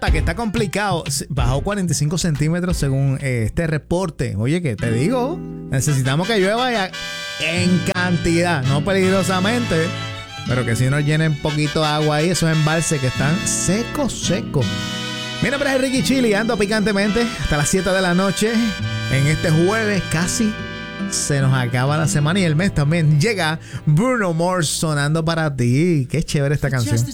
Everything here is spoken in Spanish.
Plata, que está complicado. Bajó 45 centímetros según este reporte. Oye, que te digo, necesitamos que llueva ya en cantidad, no peligrosamente, pero que si nos llenen poquito de agua ahí, esos embalses que están secos. Mi nombre es Ricky Chili, ando picantemente hasta las 7 de la noche. En este jueves casi se nos acaba la semana y el mes también. Llega Bruno Mars sonando para ti. Qué chévere esta canción.